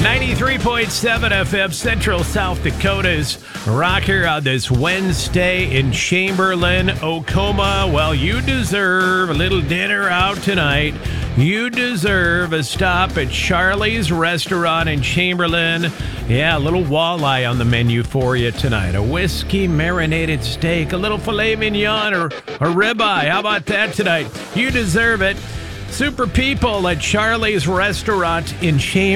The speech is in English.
93.7 FM, Central South Dakota's rocker on this Wednesday in Chamberlain, Oklahoma. Well, you deserve a little dinner out tonight. You deserve a stop at Charlie's Restaurant in Chamberlain. Yeah, a little walleye on the menu for you tonight. A whiskey marinated steak, a little filet mignon, or a ribeye. How about that tonight? You deserve it. Super people at Charlie's Restaurant in Chamberlain.